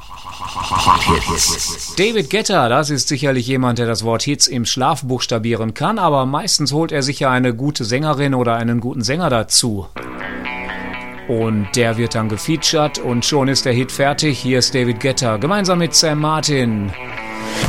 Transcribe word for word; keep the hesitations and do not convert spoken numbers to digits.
David Guetta, das ist sicherlich jemand, der das Wort Hits im Schlaf buchstabieren kann, aber meistens holt er sich ja eine gute Sängerin oder einen guten Sänger dazu. Und der wird dann gefeatured und schon ist der Hit fertig. Hier ist David Guetta gemeinsam mit Sam Martin.